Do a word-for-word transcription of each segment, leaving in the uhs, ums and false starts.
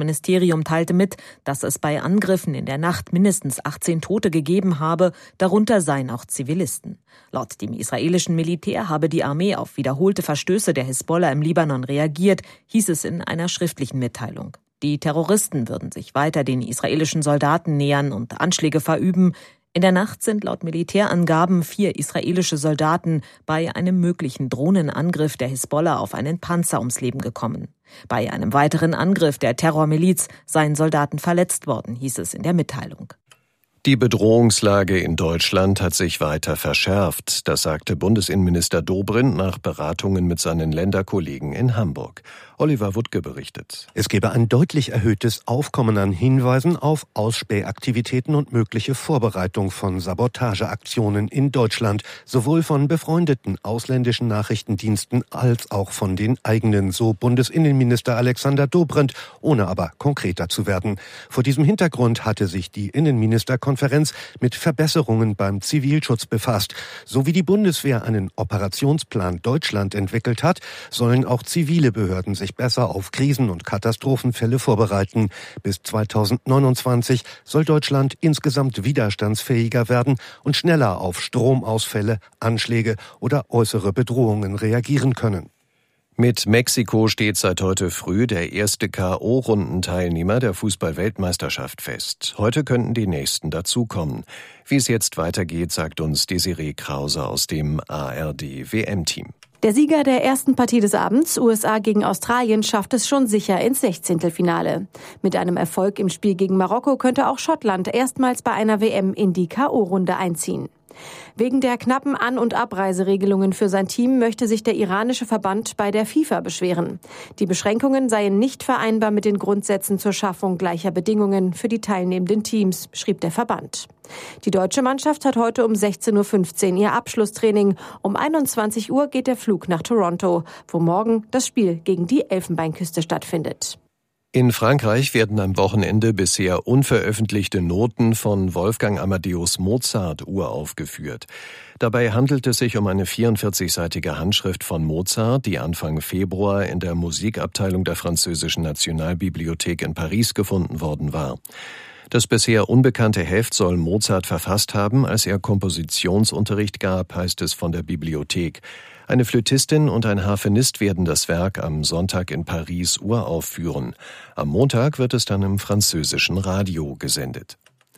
Verteidigungsministerium teilte mit, dass es bei Angriffen in der Nacht mindestens achtzehn Tote gegeben habe, darunter seien auch Zivilisten. Laut dem israelischen Militär habe die Armee auf wiederholte Verstöße der Hisbollah im Libanon reagiert, hieß es in einer schriftlichen Mitteilung. Die Terroristen würden sich weiter den israelischen Soldaten nähern und Anschläge verüben. In der Nacht sind laut Militärangaben vier israelische Soldaten bei einem möglichen Drohnenangriff der Hisbollah auf einen Panzer ums Leben gekommen. Bei einem weiteren Angriff der Terrormiliz seien Soldaten verletzt worden, hieß es in der Mitteilung. Die Bedrohungslage in Deutschland hat sich weiter verschärft. Das sagte Bundesinnenminister Dobrindt nach Beratungen mit seinen Länderkollegen in Hamburg. Oliver Wuttke berichtet. Es gebe ein deutlich erhöhtes Aufkommen an Hinweisen auf Ausspähaktivitäten und mögliche Vorbereitung von Sabotageaktionen in Deutschland, sowohl von befreundeten ausländischen Nachrichtendiensten als auch von den eigenen, so Bundesinnenminister Alexander Dobrindt, ohne aber konkreter zu werden. Vor diesem Hintergrund hatte sich die Innenministerkonferenz mit Verbesserungen beim Zivilschutz befasst. So wie die Bundeswehr einen Operationsplan Deutschland entwickelt hat, sollen auch zivile Behörden sich besser auf Krisen- und Katastrophenfälle vorbereiten. Bis zweitausendneunundzwanzig soll Deutschland insgesamt widerstandsfähiger werden und schneller auf Stromausfälle, Anschläge oder äußere Bedrohungen reagieren können. Mit Mexiko steht seit heute früh der erste K O-Rundenteilnehmer der Fußball-Weltmeisterschaft fest. Heute könnten die nächsten dazukommen. Wie es jetzt weitergeht, sagt uns Desiree Krause aus dem A R D-W M-Team. Der Sieger der ersten Partie des Abends, U S A gegen Australien, schafft es schon sicher ins Sechzehntelfinale. Mit einem Erfolg im Spiel gegen Marokko könnte auch Schottland erstmals bei einer W M in die K O-Runde einziehen. Wegen der knappen An- und Abreiseregelungen für sein Team möchte sich der iranische Verband bei der FIFA beschweren. Die Beschränkungen seien nicht vereinbar mit den Grundsätzen zur Schaffung gleicher Bedingungen für die teilnehmenden Teams, schrieb der Verband. Die deutsche Mannschaft hat heute um sechzehn Uhr fünfzehn ihr Abschlusstraining. Um einundzwanzig Uhr geht der Flug nach Toronto, wo morgen das Spiel gegen die Elfenbeinküste stattfindet. In Frankreich werden am Wochenende bisher unveröffentlichte Noten von Wolfgang Amadeus Mozart uraufgeführt. Dabei handelt es sich um eine vierundvierzigseitige Handschrift von Mozart, die Anfang Februar in der Musikabteilung der Französischen Nationalbibliothek in Paris gefunden worden war. Das bisher unbekannte Heft soll Mozart verfasst haben, als er Kompositionsunterricht gab, heißt es von der Bibliothek. Eine Flötistin und ein Harfenist werden das Werk am Sonntag in Paris uraufführen. Am Montag wird es dann im französischen Radio gesendet.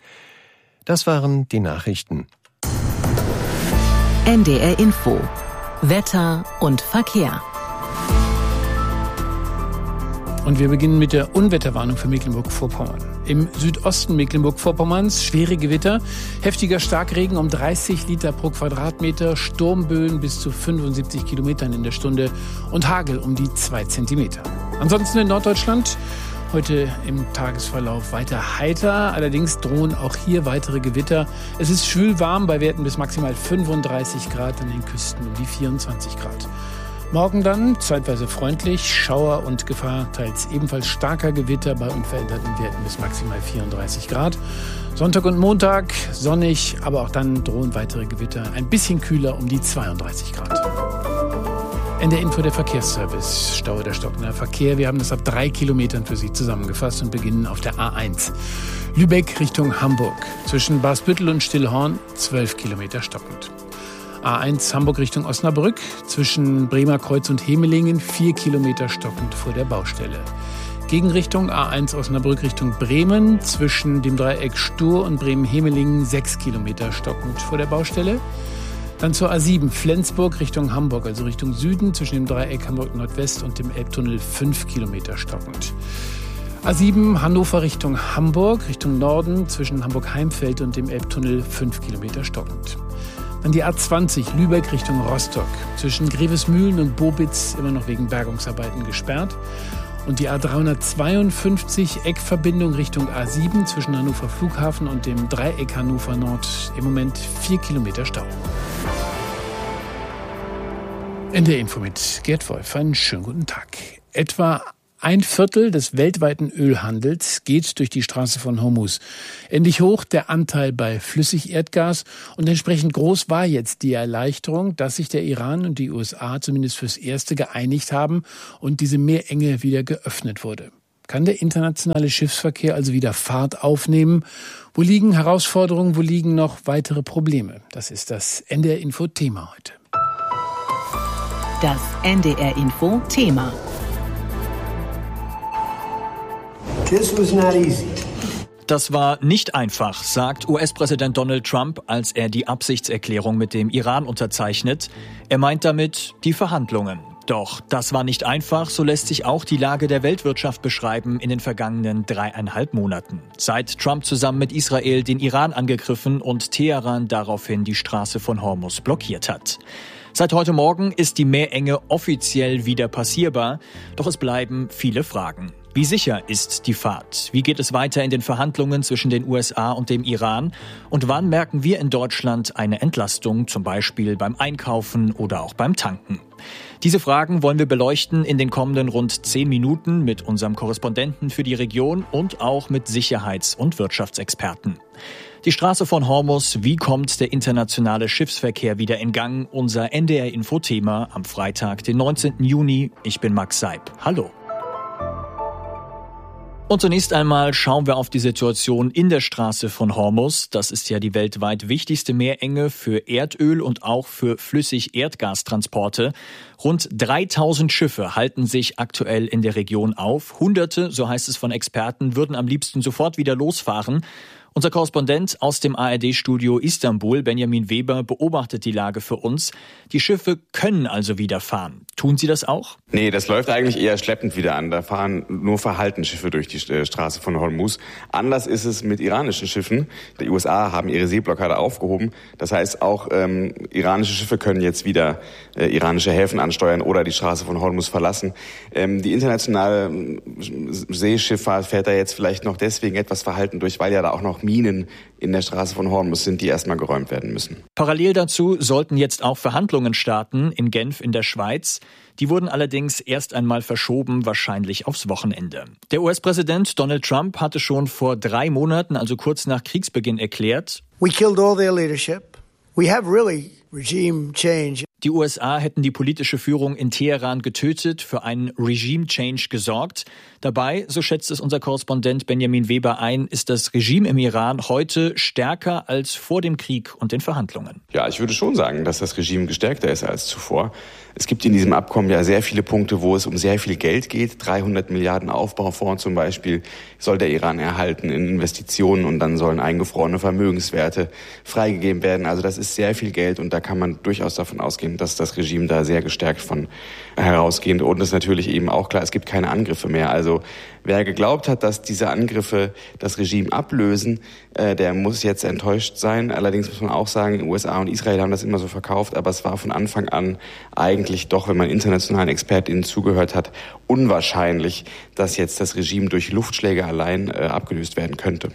Das waren die Nachrichten. N D R Info. Wetter und Verkehr. Und wir beginnen mit der Unwetterwarnung für Mecklenburg-Vorpommern. Im Südosten Mecklenburg-Vorpommerns schwere Gewitter, heftiger Starkregen um dreißig Liter pro Quadratmeter, Sturmböen bis zu fünfundsiebzig Kilometern in der Stunde und Hagel um die zwei Zentimeter. Ansonsten in Norddeutschland heute im Tagesverlauf weiter heiter, allerdings drohen auch hier weitere Gewitter. Es ist schwül warm bei Werten bis maximal fünfunddreißig Grad, an den Küsten um die vierundzwanzig Grad. Morgen dann zeitweise freundlich, Schauer und Gefahr teils ebenfalls starker Gewitter bei unveränderten Werten bis maximal vierunddreißig Grad. Sonntag und Montag sonnig, aber auch dann drohen weitere Gewitter, ein bisschen kühler um die zweiunddreißig Grad. N D R Info, der Verkehrsservice. Stau oder stockender Verkehr. Wir haben das ab drei Kilometern für Sie zusammengefasst und beginnen auf der A eins. Lübeck Richtung Hamburg. Zwischen Basbüttel und Stillhorn zwölf Kilometer stockend. A eins Hamburg Richtung Osnabrück, zwischen Bremer Kreuz und Hemelingen vier Kilometer stockend vor der Baustelle. Gegenrichtung A eins Osnabrück Richtung Bremen, zwischen dem Dreieck Stur und Bremen-Hemelingen sechs Kilometer stockend vor der Baustelle. Dann zur A sieben Flensburg Richtung Hamburg, also Richtung Süden, zwischen dem Dreieck Hamburg Nordwest und dem Elbtunnel fünf Kilometer stockend. A sieben Hannover Richtung Hamburg, Richtung Norden, zwischen Hamburg-Heimfeld und dem Elbtunnel fünf Kilometer stockend. Dann die A zwanzig Lübeck Richtung Rostock, zwischen Grevesmühlen und Bobitz immer noch wegen Bergungsarbeiten gesperrt. Und die A dreihundertzweiundfünfzig Eckverbindung Richtung A sieben zwischen Hannover Flughafen und dem Dreieck Hannover Nord, im Moment vier Kilometer Stau. In der Info mit Gerd Wolf, einen schönen guten Tag. Etwa ein Viertel des weltweiten Ölhandels geht durch die Straße von Hormuz. Ähnlich hoch der Anteil bei Flüssigerdgas und entsprechend groß war jetzt die Erleichterung, dass sich der Iran und die U S A zumindest fürs Erste geeinigt haben und diese Meerenge wieder geöffnet wurde. Kann der internationale Schiffsverkehr also wieder Fahrt aufnehmen? Wo liegen Herausforderungen, wo liegen noch weitere Probleme? Das ist das N D R-Info-Thema heute. Das N D R-Info-Thema. This was not easy. Das war nicht einfach, sagt U S-Präsident Donald Trump, als er die Absichtserklärung mit dem Iran unterzeichnet. Er meint damit die Verhandlungen. Doch das war nicht einfach, so lässt sich auch die Lage der Weltwirtschaft beschreiben in den vergangenen dreieinhalb Monaten. Seit Trump zusammen mit Israel den Iran angegriffen und Teheran daraufhin die Straße von Hormuz blockiert hat. Seit heute Morgen ist die Meerenge offiziell wieder passierbar, doch es bleiben viele Fragen. Wie sicher ist die Fahrt? Wie geht es weiter in den Verhandlungen zwischen den U S A und dem Iran? Und wann merken wir in Deutschland eine Entlastung, zum Beispiel beim Einkaufen oder auch beim Tanken? Diese Fragen wollen wir beleuchten in den kommenden rund zehn Minuten mit unserem Korrespondenten für die Region und auch mit Sicherheits- und Wirtschaftsexperten. Die Straße von Hormuz, wie kommt der internationale Schiffsverkehr wieder in Gang? Unser N D R-Info-Thema am Freitag, den neunzehnten Juni. Ich bin Max Seib. Hallo. Und zunächst einmal schauen wir auf die Situation in der Straße von Hormuz. Das ist ja die weltweit wichtigste Meerenge für Erdöl und auch für Flüssig-Erdgastransporte. Rund dreitausend Schiffe halten sich aktuell in der Region auf. Hunderte, so heißt es von Experten, würden am liebsten sofort wieder losfahren. Unser Korrespondent aus dem A R D-Studio Istanbul, Benjamin Weber, beobachtet die Lage für uns. Die Schiffe können also wieder fahren. Tun sie das auch? Nee, das läuft eigentlich eher schleppend wieder an. Da fahren nur verhalten Schiffe durch die Straße von Hormuz. Anders ist es mit iranischen Schiffen. Die U S A haben ihre Seeblockade aufgehoben. Das heißt, auch ähm, iranische Schiffe können jetzt wieder äh, iranische Häfen ansteuern oder die Straße von Hormuz verlassen. Ähm, die internationale äh, Seeschifffahrt fährt da jetzt vielleicht noch deswegen etwas verhalten durch, weil ja da auch noch Minen in der Straße von Hormuz sind, die erstmal geräumt werden müssen. Parallel dazu sollten jetzt auch Verhandlungen starten in Genf in der Schweiz. Die wurden allerdings erst einmal verschoben, wahrscheinlich aufs Wochenende. Der U S-Präsident Donald Trump hatte schon vor drei Monaten, also kurz nach Kriegsbeginn, erklärt: We killed all their leadership. We have really regime change. Die U S A hätten die politische Führung in Teheran getötet, für einen Regime-Change gesorgt. Dabei, so schätzt es unser Korrespondent Benjamin Weber ein, ist das Regime im Iran heute stärker als vor dem Krieg und den Verhandlungen. Ja, ich würde schon sagen, dass das Regime gestärkter ist als zuvor. Es gibt in diesem Abkommen ja sehr viele Punkte, wo es um sehr viel Geld geht. dreihundert Milliarden Aufbaufonds zum Beispiel soll der Iran erhalten in Investitionen und dann sollen eingefrorene Vermögenswerte freigegeben werden. Also das ist sehr viel Geld und da kann man durchaus davon ausgehen, dass das Regime da sehr gestärkt von herausgeht. Und es ist natürlich eben auch klar, es gibt keine Angriffe mehr. Also wer geglaubt hat, dass diese Angriffe das Regime ablösen, äh, der muss jetzt enttäuscht sein. Allerdings muss man auch sagen, U S A und Israel haben das immer so verkauft, aber es war von Anfang an eigentlich doch, wenn man internationalen ExpertInnen zugehört hat, unwahrscheinlich, dass jetzt das Regime durch Luftschläge allein äh, abgelöst werden könnte.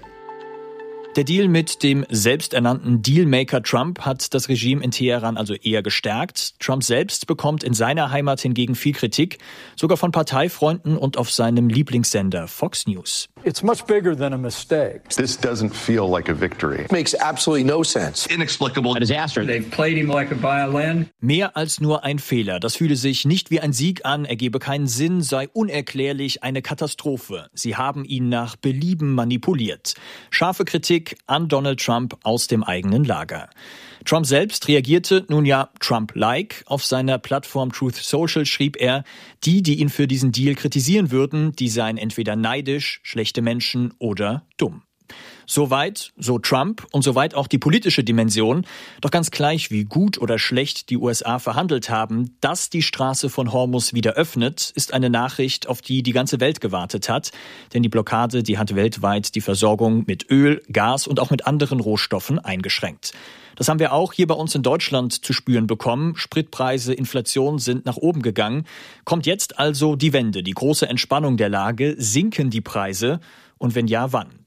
Der Deal mit dem selbsternannten Dealmaker Trump hat das Regime in Teheran also eher gestärkt. Trump selbst bekommt in seiner Heimat hingegen viel Kritik, sogar von Parteifreunden und auf seinem Lieblingssender Fox News. It's much bigger than a mistake. This doesn't feel like a victory. It makes absolutely no sense. Inexplicable. A disaster. They've played him like a violin. Mehr als nur ein Fehler. Das fühle sich nicht wie ein Sieg an, ergebe keinen Sinn, sei unerklärlich eine Katastrophe. Sie haben ihn nach Belieben manipuliert. Scharfe Kritik an Donald Trump aus dem eigenen Lager. Trump selbst reagierte, nun ja, Trump-like. Auf seiner Plattform Truth Social schrieb er, die, die ihn für diesen Deal kritisieren würden, die seien entweder neidisch, schlechte Menschen oder dumm. Soweit, so Trump und soweit auch die politische Dimension. Doch ganz gleich, wie gut oder schlecht die U S A verhandelt haben, dass die Straße von Hormuz wieder öffnet, ist eine Nachricht, auf die die ganze Welt gewartet hat. Denn die Blockade, die hat weltweit die Versorgung mit Öl, Gas und auch mit anderen Rohstoffen eingeschränkt. Das haben wir auch hier bei uns in Deutschland zu spüren bekommen. Spritpreise, Inflation sind nach oben gegangen. Kommt jetzt also die Wende, die große Entspannung der Lage? Sinken die Preise? Und wenn ja, wann?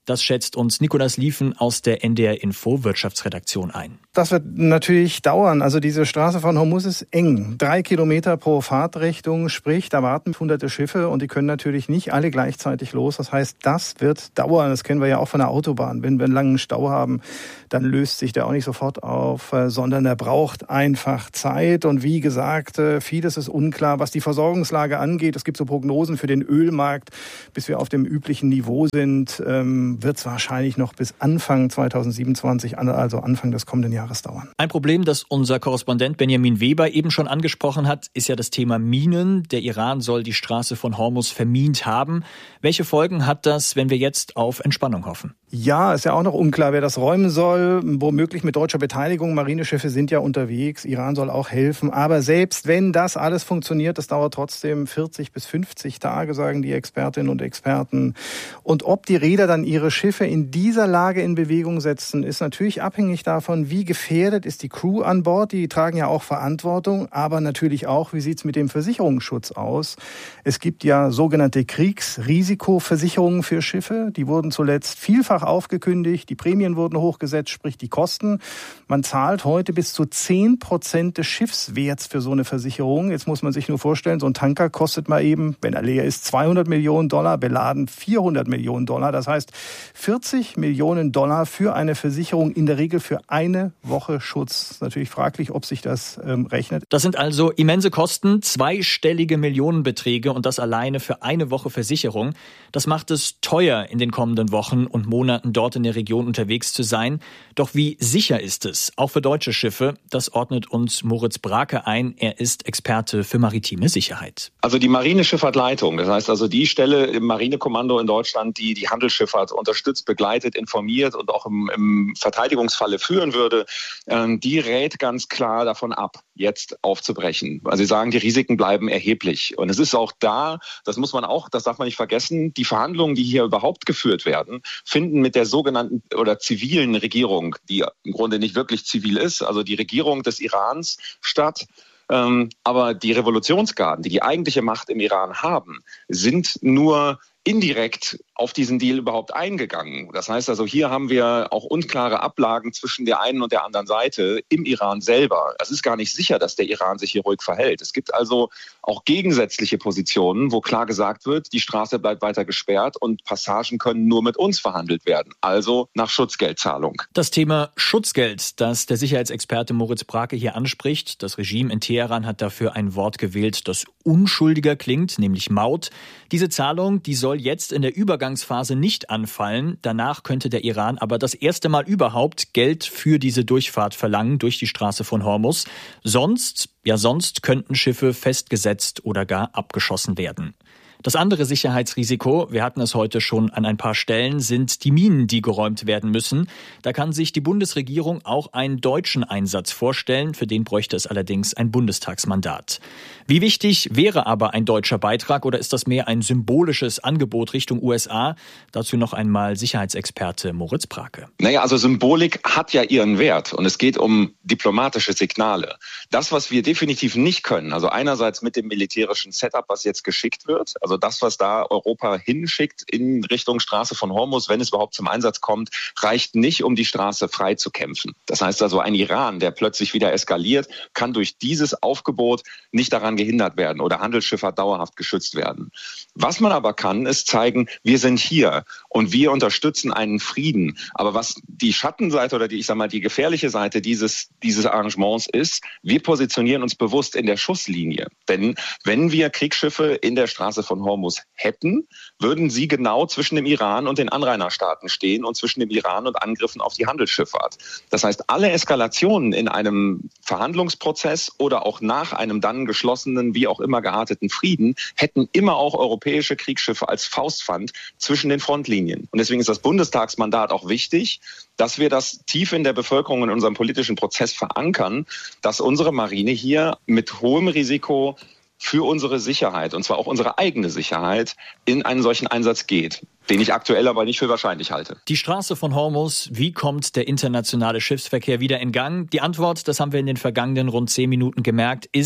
Das schätzt uns Nikolas Liefen aus der N D R Info Wirtschaftsredaktion ein. Das wird natürlich dauern. Also diese Straße von Hormuz ist eng. Drei Kilometer pro Fahrtrichtung, sprich, da warten hunderte Schiffe und die können natürlich nicht alle gleichzeitig los. Das heißt, das wird dauern. Das kennen wir ja auch von der Autobahn. Wenn wir einen langen Stau haben, dann löst sich der auch nicht sofort auf, sondern er braucht einfach Zeit. Und wie gesagt, vieles ist unklar, was die Versorgungslage angeht. Es gibt so Prognosen für den Ölmarkt, bis wir auf dem üblichen Niveau sind, wird es wahrscheinlich noch bis Anfang zweitausendsiebenundzwanzig, also Anfang des kommenden Jahres dauern. Ein Problem, das unser Korrespondent Benjamin Weber eben schon angesprochen hat, ist ja das Thema Minen. Der Iran soll die Straße von Hormuz vermint haben. Welche Folgen hat das, wenn wir jetzt auf Entspannung hoffen? Ja, ist ja auch noch unklar, wer das räumen soll. Womöglich mit deutscher Beteiligung. Marineschiffe sind ja unterwegs. Iran soll auch helfen. Aber selbst wenn das alles funktioniert, das dauert trotzdem vierzig bis fünfzig Tage, sagen die Expertinnen und Experten. Und ob die Reeder dann ihre Schiffe in dieser Lage in Bewegung setzen, ist natürlich abhängig davon, wie gefährdet ist die Crew an Bord. Die tragen ja auch Verantwortung. Aber natürlich auch, wie sieht's mit dem Versicherungsschutz aus? Es gibt ja sogenannte Kriegsrisikoversicherungen für Schiffe. Die wurden zuletzt vielfach aufgekündigt, die Prämien wurden hochgesetzt, sprich die Kosten. Man zahlt heute bis zu zehn Prozent des Schiffswerts für so eine Versicherung. Jetzt muss man sich nur vorstellen, so ein Tanker kostet mal eben, wenn er leer ist, zweihundert Millionen Dollar, beladen vierhundert Millionen Dollar. Das heißt vierzig Millionen Dollar für eine Versicherung, in der Regel für eine Woche Schutz. Ist natürlich fraglich, ob sich das ähm, rechnet. Das sind also immense Kosten, zweistellige Millionenbeträge und das alleine für eine Woche Versicherung. Das macht es teuer in den kommenden Wochen und Monaten dort in der Region unterwegs zu sein. Doch wie sicher ist es, auch für deutsche Schiffe? Das ordnet uns Moritz Brake ein. Er ist Experte für maritime Sicherheit. Also die Marineschifffahrtleitung, das heißt also die Stelle im Marinekommando in Deutschland, die die Handelsschifffahrt unterstützt, begleitet, informiert und auch im, im Verteidigungsfalle führen würde, ähm, die rät ganz klar davon ab, jetzt aufzubrechen. Weil sie sagen, die Risiken bleiben erheblich. Und es ist auch da, das muss man auch, das darf man nicht vergessen, die Verhandlungen, die hier überhaupt geführt werden, finden mit der sogenannten oder zivilen Regierung, die im Grunde nicht wirklich zivil ist, also die Regierung des Irans statt. Ähm, aber die Revolutionsgarden, die die eigentliche Macht im Iran haben, sind nur indirekt auf diesen Deal überhaupt eingegangen. Das heißt also, hier haben wir auch unklare Ablagen zwischen der einen und der anderen Seite im Iran selber. Es ist gar nicht sicher, dass der Iran sich hier ruhig verhält. Es gibt also auch gegensätzliche Positionen, wo klar gesagt wird, die Straße bleibt weiter gesperrt und Passagen können nur mit uns verhandelt werden. Also nach Schutzgeldzahlung. Das Thema Schutzgeld, das der Sicherheitsexperte Moritz Brake hier anspricht. Das Regime in Teheran hat dafür ein Wort gewählt, das unschuldiger klingt, nämlich Maut. Diese Zahlung, die soll jetzt in der Übergangsphase nicht anfallen. Danach könnte der Iran aber das erste Mal überhaupt Geld für diese Durchfahrt verlangen durch die Straße von Hormuz. Sonst, ja sonst könnten Schiffe festgesetzt oder gar abgeschossen werden. Das andere Sicherheitsrisiko, wir hatten es heute schon an ein paar Stellen, sind die Minen, die geräumt werden müssen. Da kann sich die Bundesregierung auch einen deutschen Einsatz vorstellen. Für den bräuchte es allerdings ein Bundestagsmandat. Wie wichtig wäre aber ein deutscher Beitrag oder ist das mehr ein symbolisches Angebot Richtung U S A? Dazu noch einmal Sicherheitsexperte Moritz Brake. Naja, also Symbolik hat ja ihren Wert und es geht um diplomatische Signale. Das, was wir definitiv nicht können, also einerseits mit dem militärischen Setup, was jetzt geschickt wird, also das, was da Europa hinschickt in Richtung Straße von Hormuz, wenn es überhaupt zum Einsatz kommt, reicht nicht, um die Straße frei zu kämpfen. Das heißt also, ein Iran, der plötzlich wieder eskaliert, kann durch dieses Aufgebot nicht daran gehindert werden oder Handelsschifffahrt dauerhaft geschützt werden. Was man aber kann, ist zeigen, wir sind hier und wir unterstützen einen Frieden. Aber was die Schattenseite oder die, ich sag mal, die gefährliche Seite dieses, dieses Arrangements ist, wir positionieren uns bewusst in der Schusslinie. Denn wenn wir Kriegsschiffe in der Straße von Hormuz hätten, würden sie genau zwischen dem Iran und den Anrainerstaaten stehen und zwischen dem Iran und Angriffen auf die Handelsschifffahrt. Das heißt, alle Eskalationen in einem Verhandlungsprozess oder auch nach einem dann geschlossenen, wie auch immer gearteten Frieden, hätten immer auch europäische Kriegsschiffe als Faustpfand zwischen den Frontlinien. Und deswegen ist das Bundestagsmandat auch wichtig, dass wir das tief in der Bevölkerung in unserem politischen Prozess verankern, dass unsere Marine hier mit hohem Risiko für unsere Sicherheit, und zwar auch unsere eigene Sicherheit, in einen solchen Einsatz geht, den ich aktuell aber nicht für wahrscheinlich halte. Die Straße von Hormuz, wie kommt der internationale Schiffsverkehr wieder in Gang? Die Antwort, das haben wir in den vergangenen rund zehn Minuten gemerkt, ist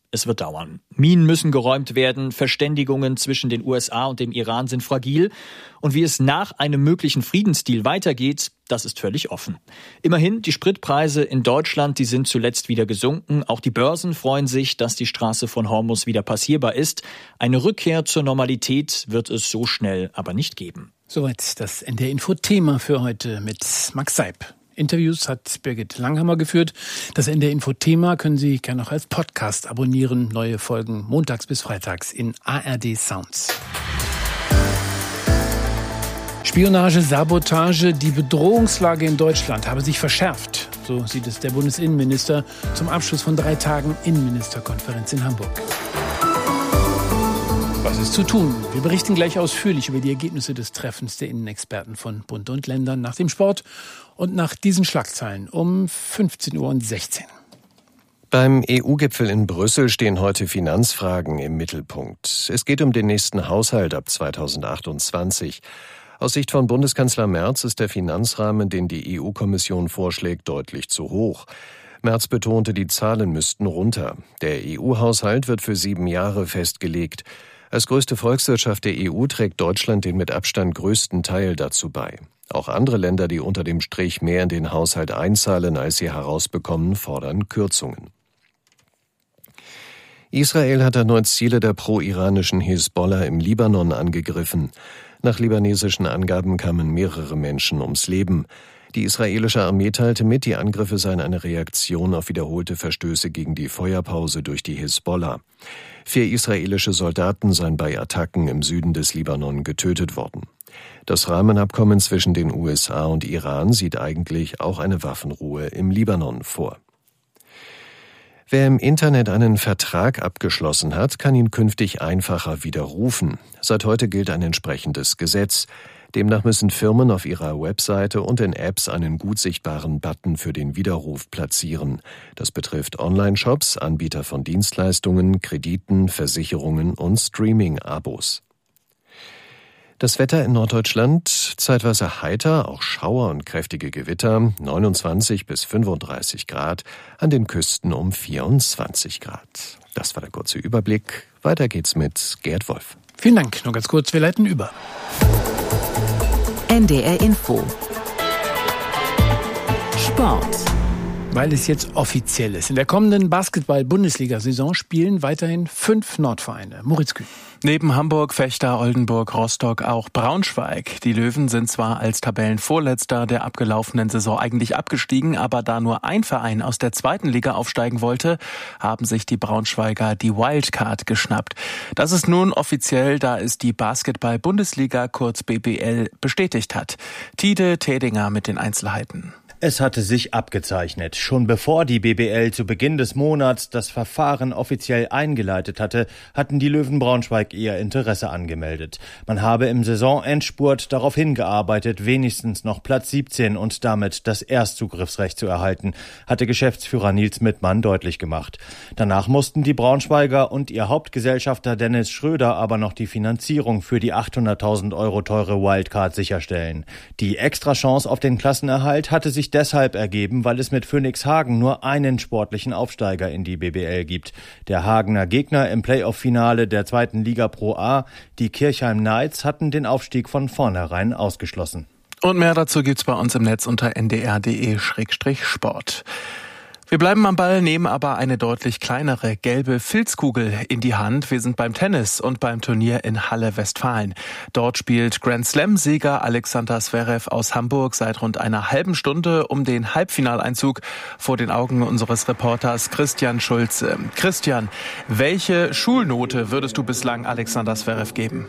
Es wird dauern. Minen müssen geräumt werden, Verständigungen zwischen den U S A und dem Iran sind fragil. Und wie es nach einem möglichen Friedensdeal weitergeht, das ist völlig offen. Immerhin, die Spritpreise in Deutschland, die sind zuletzt wieder gesunken. Auch die Börsen freuen sich, dass die Straße von Hormuz wieder passierbar ist. Eine Rückkehr zur Normalität wird es so schnell aber nicht geben. Soweit das N D R-Info-Thema für heute mit Max Seib. Interviews hat Birgit Langhammer geführt. Das N D R-Info-Thema können Sie gerne auch als Podcast abonnieren. Neue Folgen montags bis freitags in A R D Sounds. Spionage, Sabotage, die Bedrohungslage in Deutschland habe sich verschärft. So sieht es der Bundesinnenminister zum Abschluss von drei Tagen Innenministerkonferenz in Hamburg. Was ist zu tun? Wir berichten gleich ausführlich über die Ergebnisse des Treffens der Innenexperten von Bund und Ländern nach dem Sport und nach diesen Schlagzeilen um fünfzehn Uhr sechzehn. Beim E U-Gipfel in Brüssel stehen heute Finanzfragen im Mittelpunkt. Es geht um den nächsten Haushalt ab zweitausendachtundzwanzig. Aus Sicht von Bundeskanzler Merz ist der Finanzrahmen, den die E U-Kommission vorschlägt, deutlich zu hoch. Merz betonte, die Zahlen müssten runter. Der E U-Haushalt wird für sieben Jahre festgelegt. Als größte Volkswirtschaft der E U trägt Deutschland den mit Abstand größten Teil dazu bei. Auch andere Länder, die unter dem Strich mehr in den Haushalt einzahlen, als sie herausbekommen, fordern Kürzungen. Israel hat erneut Ziele der pro-iranischen Hisbollah im Libanon angegriffen. Nach libanesischen Angaben kamen mehrere Menschen ums Leben. Die israelische Armee teilte mit, die Angriffe seien eine Reaktion auf wiederholte Verstöße gegen die Feuerpause durch die Hisbollah. Vier israelische Soldaten seien bei Attacken im Süden des Libanon getötet worden. Das Rahmenabkommen zwischen den U S A und Iran sieht eigentlich auch eine Waffenruhe im Libanon vor. Wer im Internet einen Vertrag abgeschlossen hat, kann ihn künftig einfacher widerrufen. Seit heute gilt ein entsprechendes Gesetz. Demnach müssen Firmen auf ihrer Webseite und in Apps einen gut sichtbaren Button für den Widerruf platzieren. Das betrifft Online-Shops, Anbieter von Dienstleistungen, Krediten, Versicherungen und Streaming-Abos. Das Wetter in Norddeutschland zeitweise heiter, auch Schauer und kräftige Gewitter, neunundzwanzig bis fünfunddreißig Grad, an den Küsten um vierundzwanzig Grad. Das war der kurze Überblick. Weiter geht's mit Gerd Wolf. Vielen Dank. Nur ganz kurz, wir leiten über. N D R Info. Sport. Weil es jetzt offiziell ist. In der kommenden Basketball-Bundesliga-Saison spielen weiterhin fünf Nordvereine. Moritz Kühn. Neben Hamburg, Vechta, Oldenburg, Rostock auch Braunschweig. Die Löwen sind zwar als Tabellenvorletzter der abgelaufenen Saison eigentlich abgestiegen, aber da nur ein Verein aus der zweiten Liga aufsteigen wollte, haben sich die Braunschweiger die Wildcard geschnappt. Das ist nun offiziell, da es die Basketball-Bundesliga, kurz B B L, bestätigt hat. Tide Tedinger mit den Einzelheiten. Es hatte sich abgezeichnet. Schon bevor die B B L zu Beginn des Monats das Verfahren offiziell eingeleitet hatte, hatten die Löwen Braunschweig ihr Interesse angemeldet. Man habe im Saisonendspurt darauf hingearbeitet, wenigstens noch Platz siebzehn und damit das Erstzugriffsrecht zu erhalten, hatte Geschäftsführer Nils Mittmann deutlich gemacht. Danach mussten die Braunschweiger und ihr Hauptgesellschafter Dennis Schröder aber noch die Finanzierung für die achthunderttausend Euro teure Wildcard sicherstellen. Die Extrachance auf den Klassenerhalt hatte sich deshalb ergeben, weil es mit Phoenix Hagen nur einen sportlichen Aufsteiger in die B B L gibt. Der Hagener Gegner im Playoff-Finale der zweiten Liga Pro A, die Kirchheim Knights, hatten den Aufstieg von vornherein ausgeschlossen. Und mehr dazu gibt's bei uns im Netz unter n d r punkt d e Schrägstrich Sport. Wir bleiben am Ball, nehmen aber eine deutlich kleinere gelbe Filzkugel in die Hand. Wir sind beim Tennis und beim Turnier in Halle, Westfalen. Dort spielt Grand Slam-Sieger Alexander Zverev aus Hamburg seit rund einer halben Stunde um den Halbfinaleinzug vor den Augen unseres Reporters Christian Schulze. Christian, welche Schulnote würdest du bislang Alexander Zverev geben?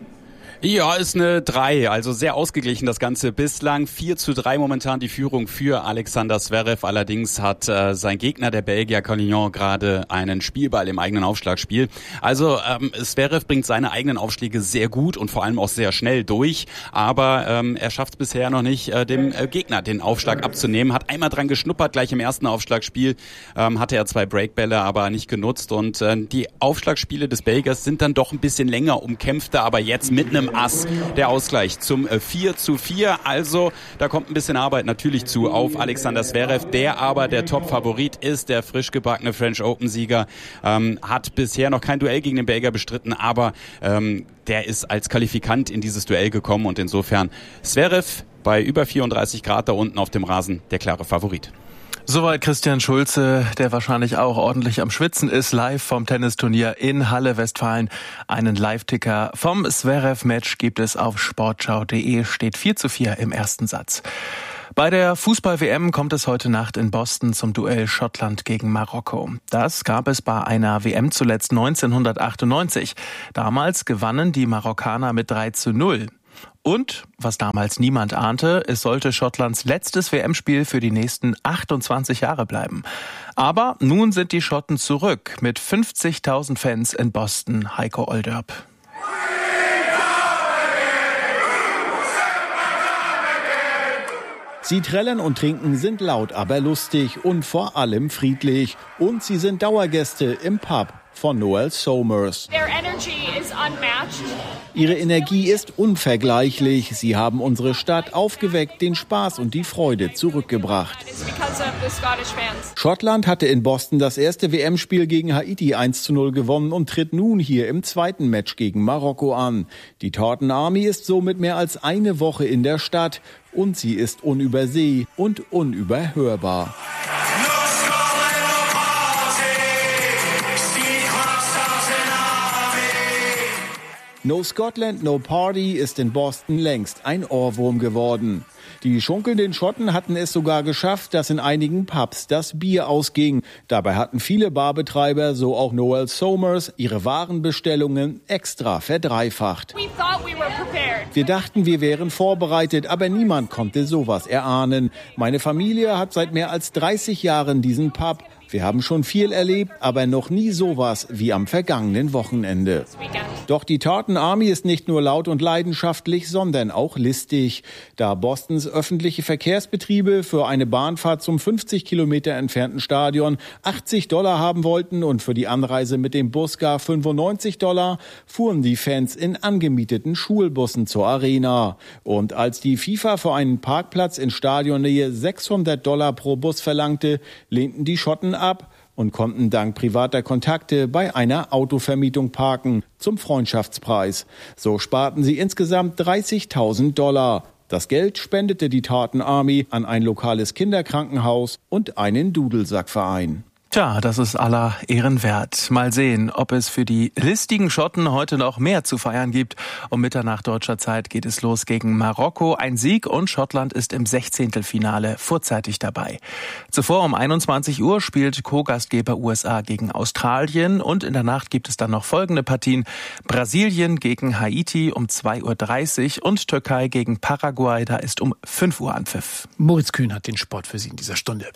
Ja, ist eine drei, also sehr ausgeglichen das Ganze bislang. vier zu drei momentan die Führung für Alexander Zverev. Allerdings hat äh, sein Gegner, der Belgier Collignon, gerade einen Spielball im eigenen Aufschlagspiel. Also ähm, Zverev bringt seine eigenen Aufschläge sehr gut und vor allem auch sehr schnell durch. Aber ähm, er schafft es bisher noch nicht, äh, dem äh, Gegner den Aufschlag abzunehmen. Hat einmal dran geschnuppert, gleich im ersten Aufschlagspiel ähm, hatte er zwei Breakbälle, aber nicht genutzt. Und äh, die Aufschlagspiele des Belgiers sind dann doch ein bisschen länger umkämpfter, aber jetzt mit einem am Ass. Der Ausgleich zum vier zu vier. Also da kommt ein bisschen Arbeit natürlich zu auf Alexander Zverev, der aber der Top-Favorit ist, der frisch gebackene French Open-Sieger. Ähm, hat bisher noch kein Duell gegen den Belgier bestritten, aber ähm, der ist als Qualifikant in dieses Duell gekommen und insofern Zverev bei über vierunddreißig Grad da unten auf dem Rasen der klare Favorit. Soweit Christian Schulze, der wahrscheinlich auch ordentlich am Schwitzen ist, live vom Tennisturnier in Halle Westfalen. Einen Live-Ticker vom Zverev-Match gibt es auf sportschau punkt de, steht vier zu vier im ersten Satz. Bei der Fußball-W M kommt es heute Nacht in Boston zum Duell Schottland gegen Marokko. Das gab es bei einer W M zuletzt neunzehnhundertachtundneunzig. Damals gewannen die Marokkaner mit drei zu null. Und, was damals niemand ahnte, es sollte Schottlands letztes W M-Spiel für die nächsten achtundzwanzig Jahre bleiben. Aber nun sind die Schotten zurück mit fünfzigtausend Fans in Boston. Heiko Olderb. Sie trällern und trinken, sind laut, aber lustig und vor allem friedlich. Und sie sind Dauergäste im Pub von Noel Somers. Ihre Energie ist unvergleichlich. Sie haben unsere Stadt aufgeweckt, den Spaß und die Freude zurückgebracht. Schottland hatte in Boston das erste W M-Spiel gegen Haiti eins zu null gewonnen und tritt nun hier im zweiten Match gegen Marokko an. Die Tartan Army ist somit mehr als eine Woche in der Stadt und sie ist unüberseh und unüberhörbar. No Scotland, no Party ist in Boston längst ein Ohrwurm geworden. Die schunkelnden Schotten hatten es sogar geschafft, dass in einigen Pubs das Bier ausging. Dabei hatten viele Barbetreiber, so auch Noel Somers, ihre Warenbestellungen extra verdreifacht. Wir dachten, wir wären vorbereitet, aber niemand konnte sowas erahnen. Meine Familie hat seit mehr als dreißig Jahren diesen Pub. Wir haben schon viel erlebt, aber noch nie sowas wie am vergangenen Wochenende. Doch die Tartan Army ist nicht nur laut und leidenschaftlich, sondern auch listig. Da Bostons öffentliche Verkehrsbetriebe für eine Bahnfahrt zum fünfzig Kilometer entfernten Stadion achtzig Dollar haben wollten und für die Anreise mit dem Bus gar fünfundneunzig Dollar, fuhren die Fans in angemieteten Schulbussen zur Arena. Und als die FIFA für einen Parkplatz in Stadionnähe sechshundert Dollar pro Bus verlangte, lehnten die Schotten ab und konnten dank privater Kontakte bei einer Autovermietung parken zum Freundschaftspreis. So sparten sie insgesamt dreißigtausend Dollar. Das Geld spendete die Tartan Army an ein lokales Kinderkrankenhaus und einen Dudelsackverein. Tja, das ist aller Ehren wert. Mal sehen, ob es für die listigen Schotten heute noch mehr zu feiern gibt. Um Mitternacht deutscher Zeit geht es los gegen Marokko. Ein Sieg und Schottland ist im Sechzehntelfinale vorzeitig dabei. Zuvor um einundzwanzig Uhr spielt Co-Gastgeber U S A gegen Australien. Und in der Nacht gibt es dann noch folgende Partien. Brasilien gegen Haiti um zwei Uhr dreißig und Türkei gegen Paraguay. Da ist um fünf Uhr Anpfiff. Moritz Kühn hat den Sport für Sie in dieser Stunde.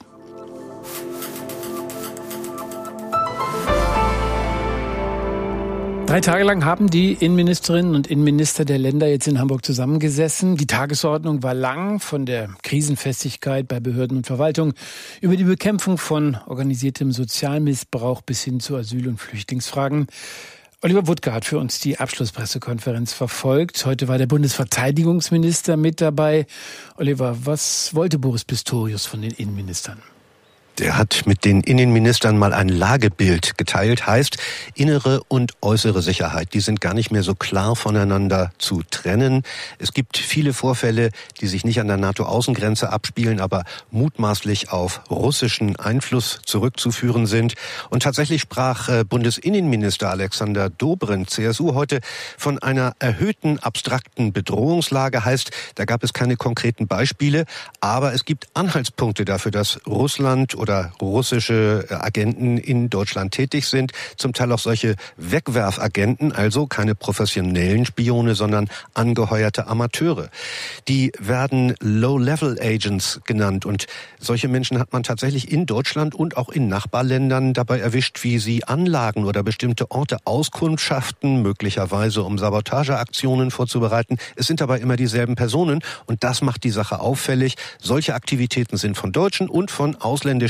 Drei Tage lang haben die Innenministerinnen und Innenminister der Länder jetzt in Hamburg zusammengesessen. Die Tagesordnung war lang, von der Krisenfestigkeit bei Behörden und Verwaltung über die Bekämpfung von organisiertem Sozialmissbrauch bis hin zu Asyl- und Flüchtlingsfragen. Oliver Wuttke hat für uns die Abschlusspressekonferenz verfolgt. Heute war der Bundesverteidigungsminister mit dabei. Oliver, was wollte Boris Pistorius von den Innenministern? Der hat mit den Innenministern mal ein Lagebild geteilt, heißt innere und äußere Sicherheit. Die sind gar nicht mehr so klar voneinander zu trennen. Es gibt viele Vorfälle, die sich nicht an der NATO-Außengrenze abspielen, aber mutmaßlich auf russischen Einfluss zurückzuführen sind. Und tatsächlich sprach Bundesinnenminister Alexander Dobrindt, C S U, heute von einer erhöhten abstrakten Bedrohungslage. Heißt, da gab es keine konkreten Beispiele, aber es gibt Anhaltspunkte dafür, dass Russland oder russische Agenten in Deutschland tätig sind. Zum Teil auch solche Wegwerfagenten, also keine professionellen Spione, sondern angeheuerte Amateure. Die werden Low-Level-Agents genannt und solche Menschen hat man tatsächlich in Deutschland und auch in Nachbarländern dabei erwischt, wie sie Anlagen oder bestimmte Orte auskundschaften, möglicherweise um Sabotageaktionen vorzubereiten. Es sind dabei immer dieselben Personen und das macht die Sache auffällig. Solche Aktivitäten sind von deutschen und von ausländischen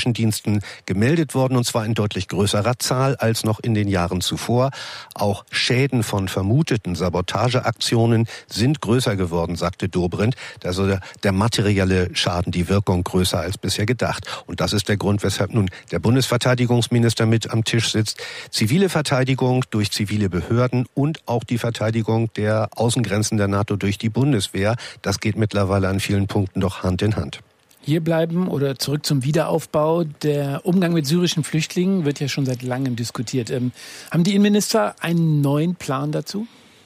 ausländischen Diensten gemeldet worden, und zwar in deutlich größerer Zahl als noch in den Jahren zuvor. Auch Schäden von vermuteten Sabotageaktionen sind größer geworden, sagte Dobrindt. Also der, der materielle Schaden, die Wirkung größer als bisher gedacht. Und das ist der Grund, weshalb nun der Bundesverteidigungsminister mit am Tisch sitzt. Zivile Verteidigung durch zivile Behörden und auch die Verteidigung der Außengrenzen der NATO durch die Bundeswehr. Das geht mittlerweile an vielen Punkten doch Hand in Hand. Hier bleiben oder zurück zum Wiederaufbau. Der Umgang mit syrischen Flüchtlingen wird ja schon seit langem diskutiert. Ähm, haben die Innenminister einen neuen Plan dazu?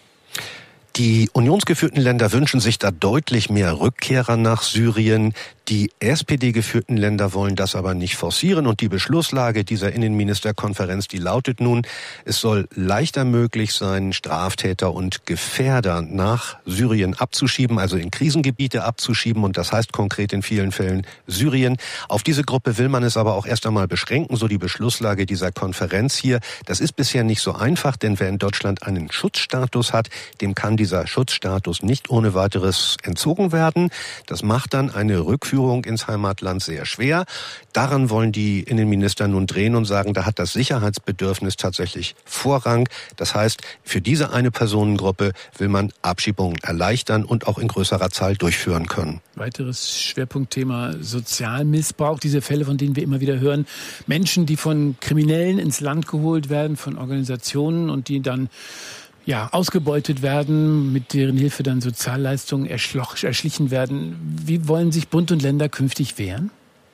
Die unionsgeführten Länder wünschen sich da deutlich mehr Rückkehrer nach Syrien. Die S P D-geführten Länder wollen das aber nicht forcieren. Und die Beschlusslage dieser Innenministerkonferenz, die lautet nun, es soll leichter möglich sein, Straftäter und Gefährder nach Syrien abzuschieben, also in Krisengebiete abzuschieben. Und das heißt konkret in vielen Fällen Syrien. Auf diese Gruppe will man es aber auch erst einmal beschränken, so die Beschlusslage dieser Konferenz hier. Das ist bisher nicht so einfach, denn wer in Deutschland einen Schutzstatus hat, dem kann dieser Schutzstatus nicht ohne weiteres entzogen werden. Das macht dann eine Rückführung ins Heimatland sehr schwer. Daran wollen die Innenminister nun drehen und sagen, da hat das Sicherheitsbedürfnis tatsächlich Vorrang. Das heißt, für diese eine Personengruppe will man Abschiebungen erleichtern und auch in größerer Zahl durchführen können. Weiteres Schwerpunktthema Sozialmissbrauch, diese Fälle, von denen wir immer wieder hören. Menschen, die von Kriminellen ins Land geholt werden, von Organisationen und die dann ja, ausgebeutet werden, mit deren Hilfe dann Sozialleistungen erschloch, erschlichen werden. Wie wollen sich Bund und Länder künftig wehren?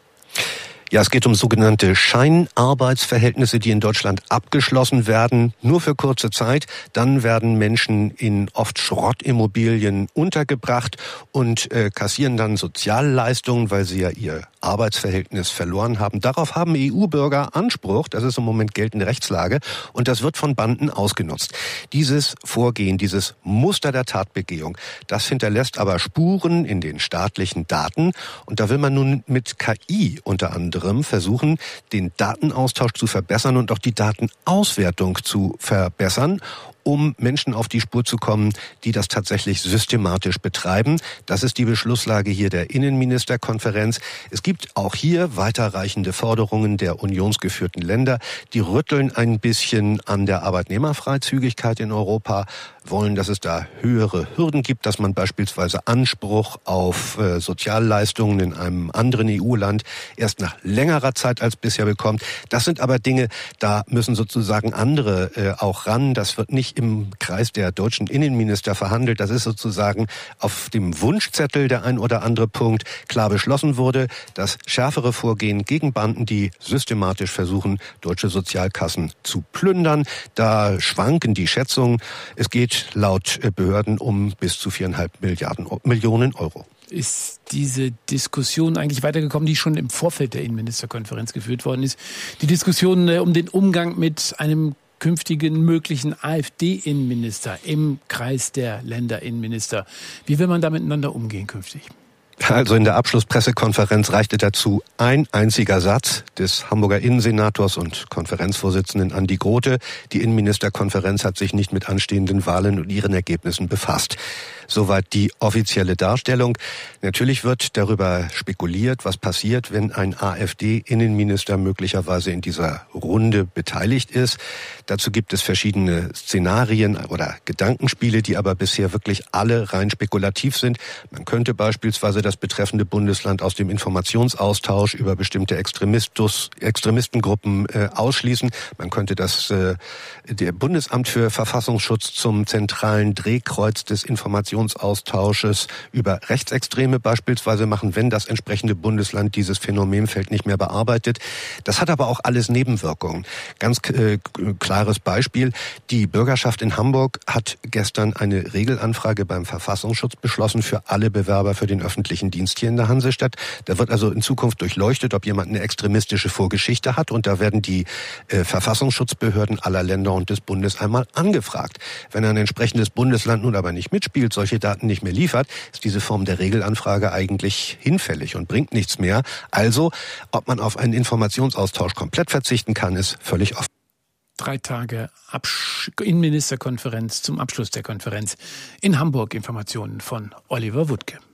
Ja, es geht um sogenannte Scheinarbeitsverhältnisse, die in Deutschland abgeschlossen werden, nur für kurze Zeit. Dann werden Menschen in oft Schrottimmobilien untergebracht und äh, kassieren dann Sozialleistungen, weil sie ja ihr Arbeitsverhältnis verloren haben. Darauf haben E U-Bürger Anspruch. Das ist im Moment geltende Rechtslage. Und das wird von Banden ausgenutzt. Dieses Vorgehen, dieses Muster der Tatbegehung, das hinterlässt aber Spuren in den staatlichen Daten. Und da will man nun mit K I unter anderem versuchen, den Datenaustausch zu verbessern und auch die Datenauswertung zu verbessern, um Menschen auf die Spur zu kommen, die das tatsächlich systematisch betreiben. Das ist die Beschlusslage hier der Innenministerkonferenz. Es gibt auch hier weiterreichende Forderungen der unionsgeführten Länder. Die rütteln ein bisschen an der Arbeitnehmerfreizügigkeit in Europa, wollen, dass es da höhere Hürden gibt, dass man beispielsweise Anspruch auf äh, Sozialleistungen in einem anderen E U-Land erst nach längerer Zeit als bisher bekommt. Das sind aber Dinge, da müssen sozusagen andere äh, auch ran. Das wird nicht im Kreis der deutschen Innenminister verhandelt. Das ist sozusagen auf dem Wunschzettel der ein oder andere Punkt klar beschlossen wurde. Das schärfere Vorgehen gegen Banden, die systematisch versuchen, deutsche Sozialkassen zu plündern. Da schwanken die Schätzungen. Es geht laut Behörden um bis zu viereinhalb Milliarden Millionen Euro. Ist diese Diskussion eigentlich weitergekommen, die schon im Vorfeld der Innenministerkonferenz geführt worden ist? Die Diskussion um den Umgang mit einem künftigen möglichen AfD-Innenminister im Kreis der Länderinnenminister. Wie will man da miteinander umgehen künftig? Also in der Abschlusspressekonferenz reichte dazu ein einziger Satz des Hamburger Innensenators und Konferenzvorsitzenden Andi Grote. Die Innenministerkonferenz hat sich nicht mit anstehenden Wahlen und ihren Ergebnissen befasst. Soweit die offizielle Darstellung. Natürlich wird darüber spekuliert, was passiert, wenn ein AfD-Innenminister möglicherweise in dieser Runde beteiligt ist. Dazu gibt es verschiedene Szenarien oder Gedankenspiele, die aber bisher wirklich alle rein spekulativ sind. Man könnte beispielsweise das betreffende Bundesland aus dem Informationsaustausch über bestimmte Extremistus, Extremistengruppen äh, ausschließen. Man könnte das äh, der Bundesamt für Verfassungsschutz zum zentralen Drehkreuz des Informationsaustausches über Rechtsextreme beispielsweise machen, wenn das entsprechende Bundesland dieses Phänomenfeld nicht mehr bearbeitet. Das hat aber auch alles Nebenwirkungen. Ganz äh, klares Beispiel. Die Bürgerschaft in Hamburg hat gestern eine Regelanfrage beim Verfassungsschutz beschlossen für alle Bewerber für den öffentlichen Dienst hier in der Hansestadt. Da wird also in Zukunft durchleuchtet, ob jemand eine extremistische Vorgeschichte hat, und da werden die äh, Verfassungsschutzbehörden aller Länder und des Bundes einmal angefragt. Wenn ein entsprechendes Bundesland nun aber nicht mitspielt, solche Daten nicht mehr liefert, ist diese Form der Regelanfrage eigentlich hinfällig und bringt nichts mehr. Also, ob man auf einen Informationsaustausch komplett verzichten kann, ist völlig offen. Drei Tage Absch- Innenministerkonferenz zum Abschluss der Konferenz in Hamburg. Informationen von Oliver Wuttke.